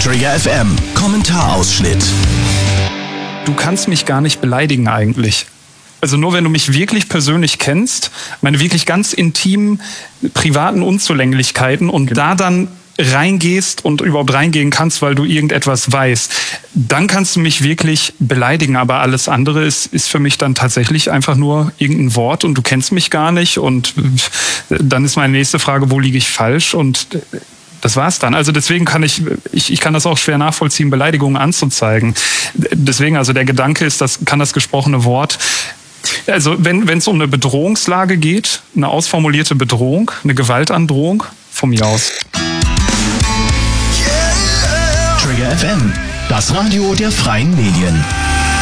Trigger FM Kommentarausschnitt. Du kannst mich gar nicht beleidigen eigentlich. Also nur wenn du mich wirklich persönlich kennst, meine wirklich ganz intimen, privaten Unzulänglichkeiten und da dann reingehst und überhaupt reingehen kannst, weil du irgendetwas weißt, dann kannst du mich wirklich beleidigen. Aber alles andere ist für mich dann tatsächlich einfach nur irgendein Wort und du kennst mich gar nicht. Und dann ist meine nächste Frage, wo liege ich falsch? Und das war's dann. Also deswegen kann ich kann das auch schwer nachvollziehen, Beleidigungen anzuzeigen. Deswegen, also der Gedanke ist, kann das gesprochene Wort, also wenn es um eine Bedrohungslage geht, eine ausformulierte Bedrohung, eine Gewaltandrohung, von mir aus. Trigger FM, das Radio der freien Medien.